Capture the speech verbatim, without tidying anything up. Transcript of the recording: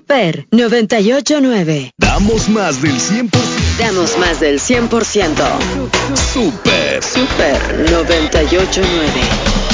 Super noventa y ocho punto nueve. Damos más del cien por ciento. Damos más del cien por ciento. Super. Super noventa y ocho punto nueve.